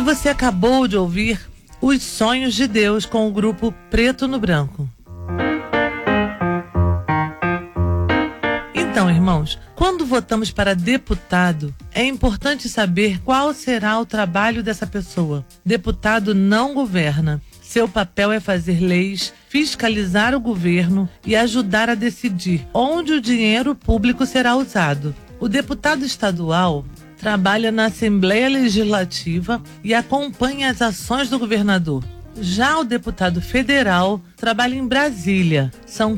E você acabou de ouvir Os Sonhos de Deus com o grupo Preto no Branco. Então, irmãos, quando votamos para deputado, é importante saber qual será o trabalho dessa pessoa. Deputado não governa. Seu papel é fazer leis, fiscalizar o governo e ajudar a decidir onde o dinheiro público será usado. O deputado estadual trabalha na Assembleia Legislativa e acompanha as ações do governador. Já o deputado federal trabalha em Brasília. São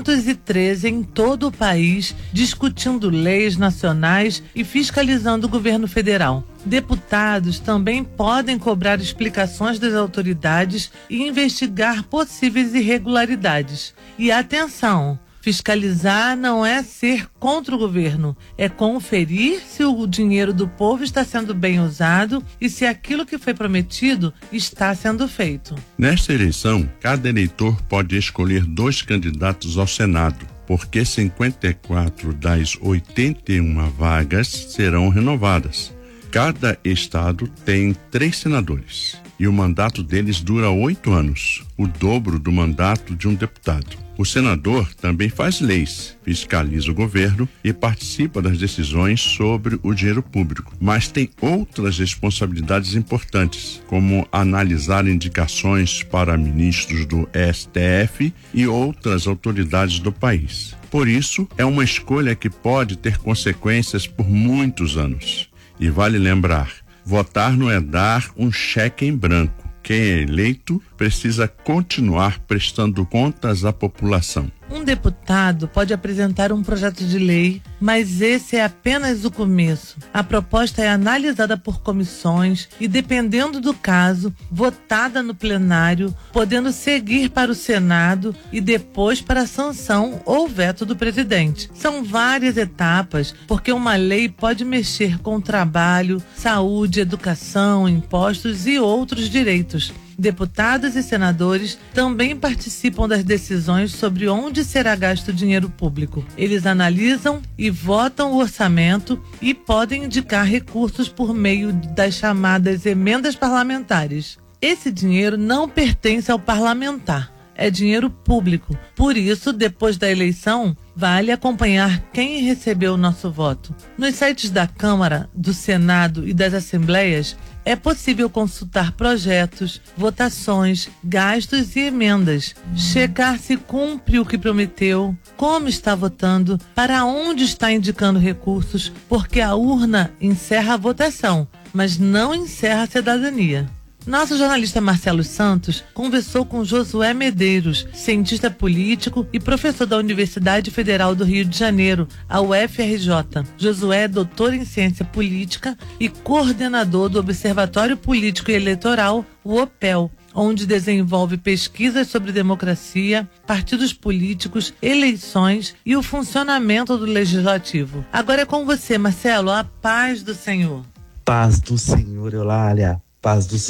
513 em todo o país, discutindo leis nacionais e fiscalizando o governo federal. Deputados também podem cobrar explicações das autoridades e investigar possíveis irregularidades. E atenção! Fiscalizar não é ser contra o governo, é conferir se o dinheiro do povo está sendo bem usado e se aquilo que foi prometido está sendo feito. Nesta eleição, cada eleitor pode escolher 2 candidatos ao Senado, porque 54 das 81 vagas serão renovadas. Cada estado tem 3 senadores e o mandato deles dura 8 anos, o dobro do mandato de um deputado. O senador também faz leis, fiscaliza o governo e participa das decisões sobre o dinheiro público, mas tem outras responsabilidades importantes, como analisar indicações para ministros do STF e outras autoridades do país. Por isso, é uma escolha que pode ter consequências por muitos anos. E vale lembrar, votar não é dar um cheque em branco. Quem é eleito precisa continuar prestando contas à população. Um deputado pode apresentar um projeto de lei, mas esse é apenas o começo. A proposta é analisada por comissões e, dependendo do caso, votada no plenário, podendo seguir para o Senado e depois para a sanção ou veto do presidente. São várias etapas, porque uma lei pode mexer com trabalho, saúde, educação, impostos e outros direitos. Deputados e senadores também participam das decisões sobre onde será gasto o dinheiro público. Eles analisam e votam o orçamento e podem indicar recursos por meio das chamadas emendas parlamentares. Esse dinheiro não pertence ao parlamentar, é dinheiro público. Por isso, depois da eleição, vale acompanhar quem recebeu o nosso voto. Nos sites da Câmara, do Senado e das Assembleias, é possível consultar projetos, votações, gastos e emendas, checar se cumpre o que prometeu, como está votando, para onde está indicando recursos, porque a urna encerra a votação, mas não encerra a cidadania. Nosso jornalista Marcelo Santos conversou com Josué Medeiros, cientista político e professor da Universidade Federal do Rio de Janeiro, a UFRJ. Josué é doutor em ciência política e coordenador do Observatório Político e Eleitoral, o OPEL, onde desenvolve pesquisas sobre democracia, partidos políticos, eleições e o funcionamento do legislativo. Agora é com você, Marcelo. A paz do Senhor. Paz do Senhor, Eulália. Paz do